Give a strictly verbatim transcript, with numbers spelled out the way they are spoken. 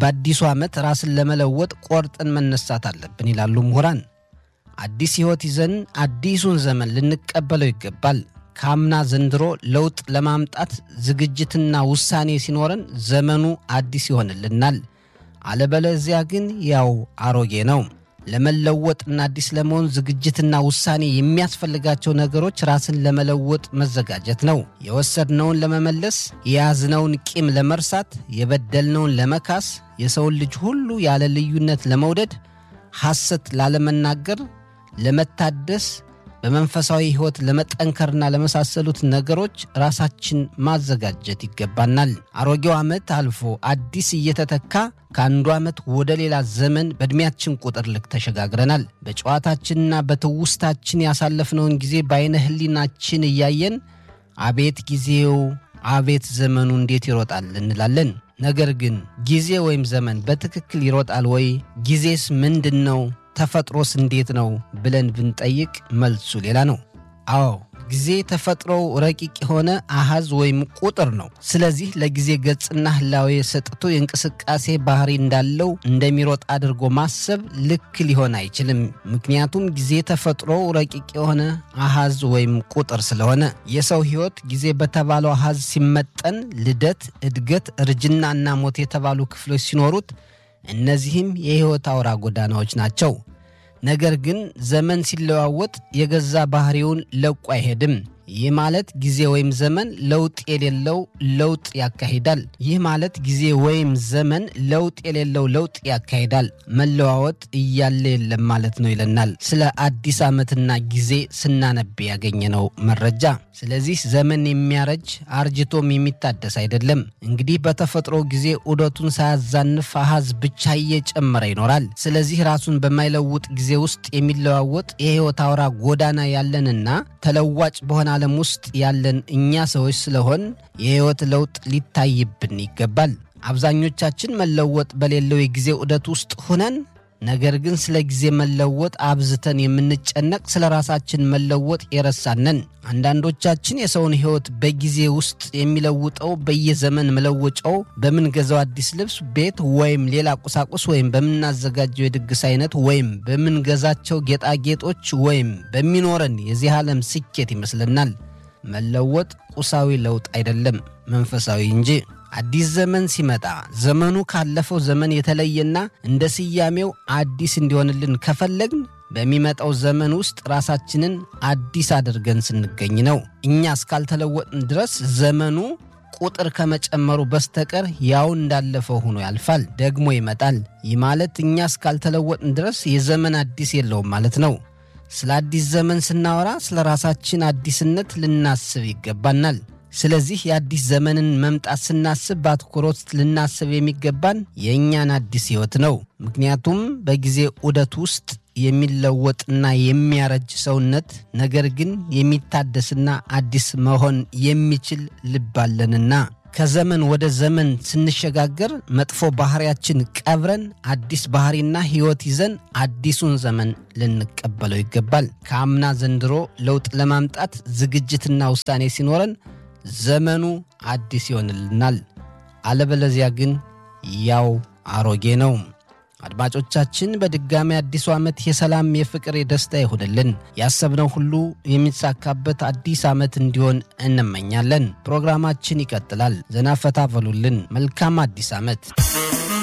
በአዲሱ ዓመት ራስን ለመለወጥ ቆርጠን መነሳት አለብን ይላሉ ምሁራን። አዲስ ሕይወት ይዘን አዲሱን ዘመን ልንቀበለው ይገባል። ካምና ዘንድሮ ለውጥ ለማምጣት ዝግጅትና ውሳኔ ሲኖረን ዘመኑ አዲስ ይሆንልናል። አለበለዚያ ግን ያው አሮጌ ነው። ለመለወጥና አዲስ ለመሆን ዝግጅትና ውሳኔ የሚያስፈልጋቸው ነገሮች ራስን ለመለወጥ መዘጋጀት ነው። የወሰድነውን ለመመለስ፣ የያዝነውን ቂም ለመርሳት፣ የበደልነውን ለመካስ፣ የሰውን ልጅ ሁሉ ያለ ልዩነት ለመውደድ፣ ሐሰት ላለመናገር፣ ለመታደስ፣ በመንፈሳዊ ሕይወት ለመጠንከርና ለመሳሰሉት ነገሮች ራሳችን ማዘጋጀት ይገባናል። አሮጌው ዓመት አልፎ አዲስ እየተተካ ከአንዱ ዓመት ወደ ሌላ ዘመን በእድሜያችን ቁጥር ልክ ተሸጋግረናል። በጨዋታችንና በትውስታችን ያሳለፍነውን ጊዜ በዓይነ ሕሊናችን እያየን አቤት ጊዜው፣ አቤት ዘመኑ እንዴት ይሮጣል እንላለን። ነገር ግን ጊዜ ወይም ዘመን በትክክል ይሮጣል ወይ? ጊዜስ ምንድነው? ተፈጥሮስ እንዴት ነው ብለን ብንጠይቅ መልሱ ሌላ ነው። አዎ ጊዜ ተፈጥሮው ረቂቅ የሆነ አሃዝ ወይም ቁጥር ነው። ስለዚህ ለጊዜ ገጽና ህላዌ ሰጥቶ የእንቅስቃሴ ባህሪ እንዳለው እንደሚሮጥ አድርጎ ማሰብ ልክ ሊሆን አይችልም። ምክንያቱም ጊዜ ተፈጥሮው ረቂቅ የሆነ አሃዝ ወይም ቁጥር ስለሆነ የሰው ሕይወት ጊዜ በተባለው አሃዝ ሲመጠን ልደት፣ እድገት፣ እርጅናና ሞት የተባሉ ክፍሎች ሲኖሩት እነዚህም የሕይወት አውራ ጎዳናዎች ናቸው። ነገር ግን ዘመን ሲለዋወጥ የገዛ ባህሪውን ለቆ አይሄድም። ይህ ማለት ጊዜ ወይም ዘመን ለውጥ የሌለው ለውጥ ያካሂዳል። ይህ ማለት ጊዜ ወይም ዘመን ለውጥ የሌለው ለውጥ ያካሂዳል። መለዋወጥ እያለ የለም ማለት ነው ይለናል ስለ አዲስ ዓመትና ጊዜ ስናነብ ያገኘነው መረጃ። ስለዚህ ዘመን የሚያረጅ አርጅቶም የሚታደስ አይደለም። እንግዲህ በተፈጥሮ ጊዜ ዑደቱን ሳያዛንፍ አሃዝ ብቻ እየጨመረ ይኖራል። ስለዚህ ራሱን በማይለውጥ ጊዜ ውስጥ የሚለዋወጥ የሕይወት አውራ ጎዳና ያለንና ተለዋጭ በሆነ ዓለም ውስጥ ያለን እኛ ሰዎች ስለሆን የሕይወት ለውጥ ሊታይብን ይገባል። አብዛኞቻችን መለወጥ በሌለው የጊዜ ዑደት ውስጥ ሆነን ነገር ግን ስለ ጊዜ መለወጥ አብዝተን የምንጨነቅ፣ ስለ ራሳችን መለወጥ የረሳነን። አንዳንዶቻችን የሰውን ሕይወት በጊዜ ውስጥ የሚለውጠው በየዘመን መለወጫው በምንገዛው አዲስ ልብስ፣ ቤት ወይም ሌላ ቁሳቁስ ወይም በምናዘጋጀው የድግስ አይነት ወይም በምንገዛቸው ጌጣጌጦች ወይም በሚኖረን የዚህ ዓለም ስኬት ይመስለናል። መለወጥ ቁሳዊ ለውጥ አይደለም፣ መንፈሳዊ እንጂ። አዲስ ዘመን ሲመጣ ዘመኑ ካለፈው ዘመን የተለየና እንደ ስያሜው አዲስ እንዲሆንልን ከፈለግን በሚመጣው ዘመን ውስጥ ራሳችንን አዲስ አድርገን ስንገኝ ነው። እኛ እስካልተለወጥን ድረስ ዘመኑ ቁጥር ከመጨመሩ በስተቀር ያው እንዳለፈው ሆኖ ያልፋል፣ ደግሞ ይመጣል። ይህ ማለት እኛ እስካልተለወጥን ድረስ የዘመን አዲስ የለውም ማለት ነው። ስለ አዲስ ዘመን ስናወራ ስለ ራሳችን አዲስነት ልናስብ ይገባናል። ስለዚህ የአዲስ ዘመንን መምጣት ስናስብ በአትኩሮት ልናስብ የሚገባን የእኛን አዲስ ሕይወት ነው። ምክንያቱም በጊዜ ዑደት ውስጥ የሚለወጥና የሚያረጅ ሰውነት፣ ነገር ግን የሚታደስና አዲስ መሆን የሚችል ልብ አለንና ከዘመን ወደ ዘመን ስንሸጋገር መጥፎ ባህሪያችን ቀብረን አዲስ ባህሪና ሕይወት ይዘን አዲሱን ዘመን ልንቀበለው ይገባል። ከአምና ዘንድሮ ለውጥ ለማምጣት ዝግጅትና ውሳኔ ሲኖረን ዘመኑ አዲስ ይሆንልናል። አለበለዚያ ግን ያው አሮጌ ነው። አድማጮቻችን በድጋሚ አዲሱ ዓመት የሰላም፣ የፍቅር፣ የደስታ ይሁንልን። ያሰብነው ሁሉ የሚሳካበት አዲስ ዓመት እንዲሆን እንመኛለን። ፕሮግራማችን ይቀጥላል። ዘና ፈታ በሉልን። መልካም አዲስ ዓመት።